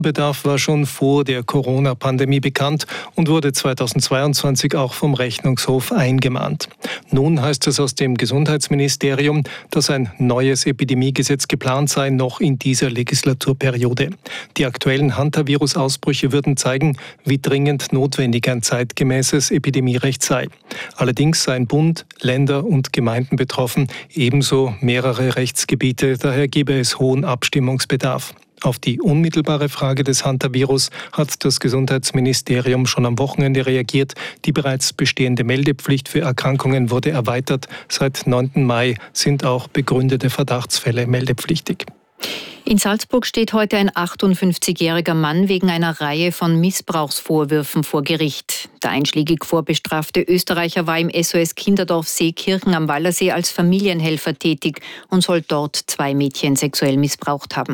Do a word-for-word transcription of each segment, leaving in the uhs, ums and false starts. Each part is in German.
Bedarf war schon vor der Corona-Pandemie bekannt und wurde zweitausendzweiundzwanzig auch vom Rechnungshof eingemahnt. Nun heißt es aus dem Gesundheitsministerium, dass ein neues Epidemiegesetz geplant sei, noch in dieser Legislaturperiode. Die aktuellen Hantavirus-Ausbrüche würden zeigen, wie dringend notwendig ein zeitgemäßes Epidemierecht sei. Allerdings seien Bund, Länder und Gemeinden betroffen, ebenso mehrere Rechtsgebiete, daher gebe es hohen Abstimmungsbedarf. Auf die unmittelbare Frage des Hantavirus hat das Gesundheitsministerium schon am Wochenende reagiert. Die bereits bestehende Meldepflicht für Erkrankungen wurde erweitert. Seit neunten Mai sind auch begründete Verdachtsfälle meldepflichtig. In Salzburg steht heute ein achtundfünfzigjähriger Mann wegen einer Reihe von Missbrauchsvorwürfen vor Gericht. Der einschlägig vorbestrafte Österreicher war im S O S Kinderdorf Seekirchen am Wallersee als Familienhelfer tätig und soll dort zwei Mädchen sexuell missbraucht haben.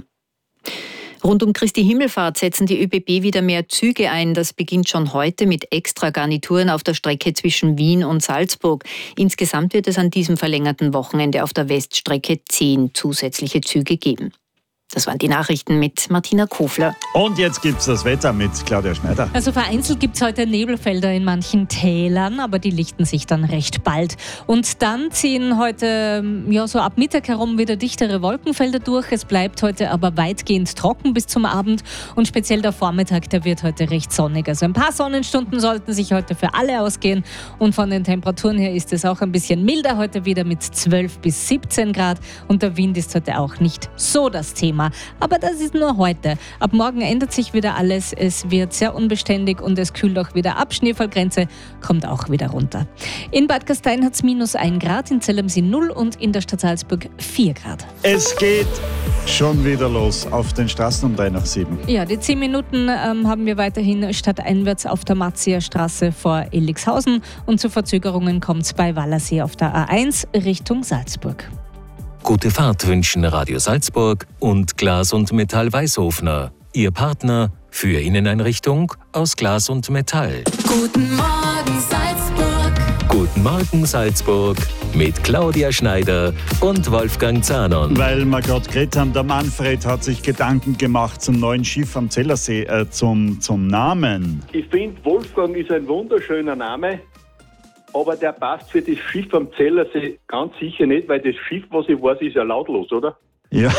Rund um Christi Himmelfahrt setzen die ÖBB wieder mehr Züge ein. Das beginnt schon heute mit Extragarnituren auf der Strecke zwischen Wien und Salzburg. Insgesamt wird es an diesem verlängerten Wochenende auf der Weststrecke zehn zusätzliche Züge geben. Das waren die Nachrichten mit Martina Kofler. Und jetzt gibt's das Wetter mit Claudia Schneider. Also vereinzelt gibt es heute Nebelfelder in manchen Tälern, aber die lichten sich dann recht bald. Und dann ziehen heute ja, so ab Mittag herum wieder dichtere Wolkenfelder durch. Es bleibt heute aber weitgehend trocken bis zum Abend und speziell der Vormittag, der wird heute recht sonnig. Also ein paar Sonnenstunden sollten sich heute für alle ausgehen und von den Temperaturen her ist es auch ein bisschen milder heute wieder mit zwölf bis siebzehn Grad und der Wind ist heute auch nicht so das Thema. Aber das ist nur heute. Ab morgen ändert sich wieder alles. Es wird sehr unbeständig und es kühlt auch wieder ab. Schneefallgrenze kommt auch wieder runter. In Bad Gastein hat es minus ein Grad, in Zellamsee null und in der Stadt Salzburg vier Grad. Es geht schon wieder los auf den Straßen um drei nach sieben. Ja, die zehn Minuten ähm, haben wir weiterhin stadteinwärts auf der Matzia Straße vor Illingshausen und zu Verzögerungen kommt es bei Wallersee auf der A eins Richtung Salzburg. Gute Fahrt wünschen Radio Salzburg und Glas und Metall Weißhofner. Ihr Partner für Inneneinrichtung aus Glas und Metall. Guten Morgen Salzburg. Guten Morgen Salzburg mit Claudia Schneider und Wolfgang Zahnon. Weil wir gerade geredet haben, der Manfred hat sich Gedanken gemacht zum neuen Schiff am Zellersee, äh, zum, zum Namen. Ich finde, Wolfgang ist ein wunderschöner Name. Aber der passt für das Schiff am Zellersee ganz sicher nicht, weil das Schiff, was ich weiß, ist ja lautlos, oder? Ja.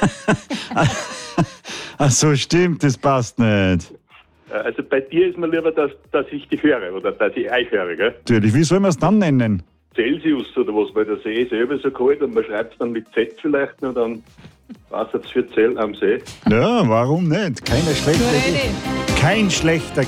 Ach so, stimmt, das passt nicht. Also bei dir ist mir lieber, dass, dass ich dich höre oder dass ich euch höre, gell? Natürlich, wie soll man es dann nennen? Celsius oder was, weil der See ist selber so kalt und man schreibt es dann mit Z vielleicht noch, dann passt es für Zell am See. Ja, warum nicht? Keine schlechte Gute Idee. Kein schlechter